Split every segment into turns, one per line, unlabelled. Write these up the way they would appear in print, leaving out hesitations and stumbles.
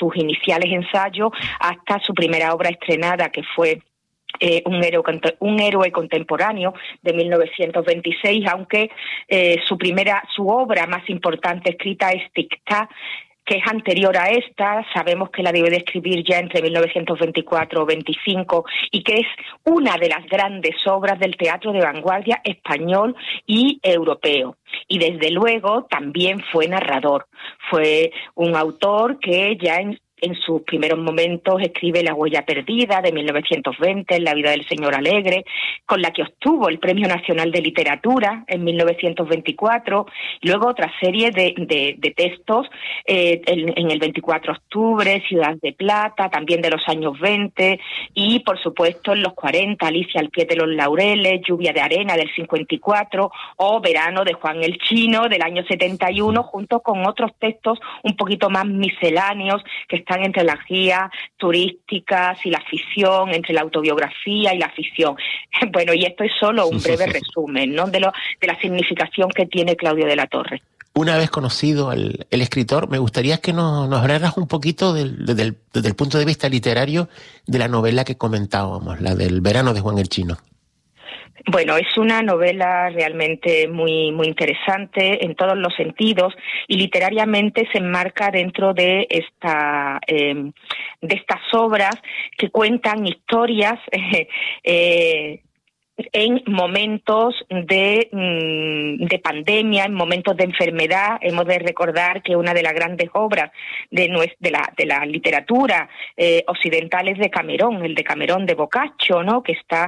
sus iniciales ensayos hasta su primera obra estrenada, que fue un héroe contemporáneo de 1926, aunque su obra más importante escrita es Tic-Tac, que es anterior a esta. Sabemos que la debe de escribir ya entre 1924 o 25, y que es una de las grandes obras del teatro de vanguardia español y europeo. Y desde luego también fue narrador. Fue un autor que ya en sus primeros momentos escribe La huella perdida, de 1920, La vida del señor Alegre, con la que obtuvo el Premio Nacional de Literatura en 1924, y luego otra serie de textos en el 24 de octubre, Ciudad de Plata, también de los años 20, y por supuesto en los 40, Alicia al pie de los laureles, Lluvia de arena, del 54, o Verano, de Juan el Chino, del año 71, junto con otros textos un poquito más misceláneos que están entre las guías turísticas y la ficción, entre la autobiografía y la ficción. Bueno, y esto es solo un breve resumen, ¿no?, de la significación que tiene Claudio de la Torre.
Una vez conocido el escritor, me gustaría que nos hablaras un poquito desde el punto de vista literario de la novela que comentábamos, la del Verano de Juan el Chino.
Bueno, es una novela realmente muy, muy interesante en todos los sentidos, y literariamente se enmarca dentro de estas obras que cuentan historias en momentos de pandemia, en momentos de enfermedad. Hemos de recordar que una de las grandes obras de la literatura occidental es de Camerón, el de Camerón de Boccaccio, ¿no?, que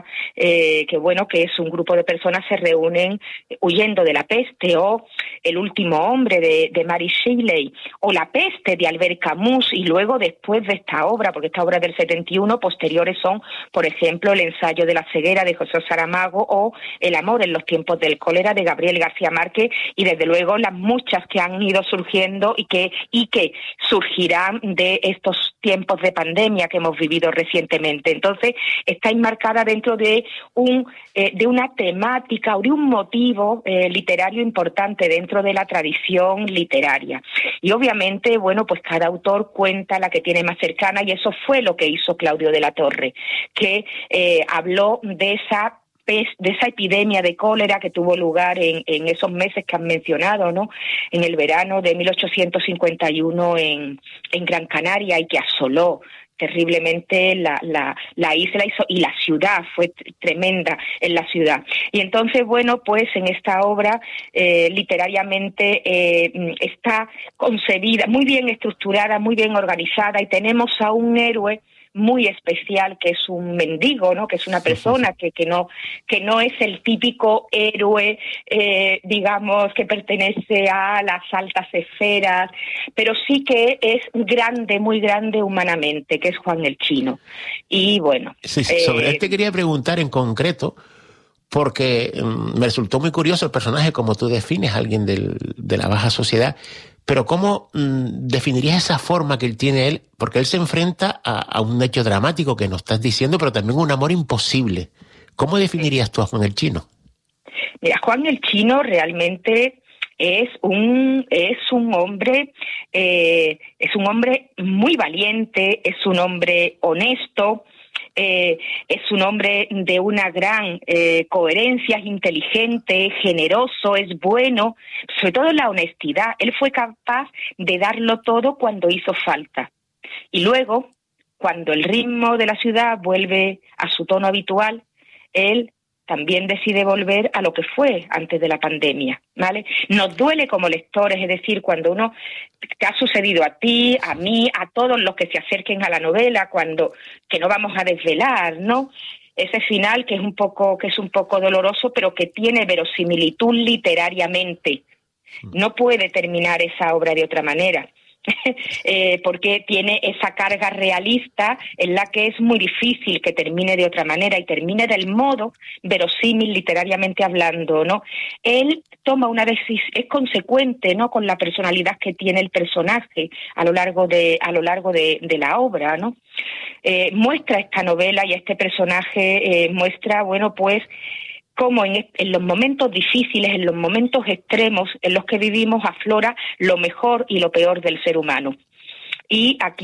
es un grupo de personas se reúnen huyendo de la peste, o El último hombre de Mary Shelley, o La peste de Albert Camus, y luego después de esta obra, porque esta obra es del 71, posteriores son, por ejemplo, El ensayo de la ceguera de José Saramago, o El amor en los tiempos del cólera de Gabriel García Márquez, y desde luego las muchas que han ido surgiendo y que surgirán de estos tiempos de pandemia que hemos vivido recientemente. Entonces está enmarcada dentro de una temática o de un motivo literario importante dentro de la tradición literaria. Y obviamente, bueno, pues cada autor cuenta la que tiene más cercana, y eso fue lo que hizo Claudio de la Torre, que habló de esa epidemia de cólera que tuvo lugar en esos meses que han mencionado, ¿no?, en el verano de 1851 en Gran Canaria, y que asoló terriblemente la isla y la ciudad, fue tremenda en la ciudad. Y entonces, bueno, pues en esta obra literariamente está concebida, muy bien estructurada, muy bien organizada, y tenemos a un héroe muy especial, que es un mendigo, ¿no?, que es una persona que no es el típico héroe, digamos, que pertenece a las altas esferas, pero sí que es grande, muy grande humanamente, que es Juan el Chino. Y bueno...
Sí, sobre él te quería preguntar en concreto, porque me resultó muy curioso el personaje, como tú defines, alguien de la baja sociedad. Pero ¿cómo definirías esa forma que tiene él? Porque él se enfrenta a un hecho dramático que nos estás diciendo, pero también un amor imposible. ¿Cómo definirías tú a Juan el Chino?
Mira, Juan el Chino realmente es un hombre muy valiente, es un hombre honesto, es un hombre de una gran coherencia, es inteligente, generoso, es bueno, sobre todo en la honestidad. Él fue capaz de darlo todo cuando hizo falta. Y luego, cuando el ritmo de la ciudad vuelve a su tono habitual, él también decide volver a lo que fue antes de la pandemia, ¿vale? Nos duele como lectores, es decir, cuando uno, te ha sucedido a ti, a mí, a todos los que se acerquen a la novela, que no vamos a desvelar, ¿no?, ese final que es un poco doloroso, pero que tiene verosimilitud literariamente. No puede terminar esa obra de otra manera. Porque tiene esa carga realista en la que es muy difícil que termine de otra manera, y termine del modo verosímil literariamente hablando, ¿no? Él toma una decisión, es consecuente, ¿no?, con la personalidad que tiene el personaje a lo largo de la obra, ¿no? Muestra esta novela y este personaje muestra, bueno, pues cómo en los momentos difíciles, en los momentos extremos en los que vivimos, aflora lo mejor y lo peor del ser humano. Y aquí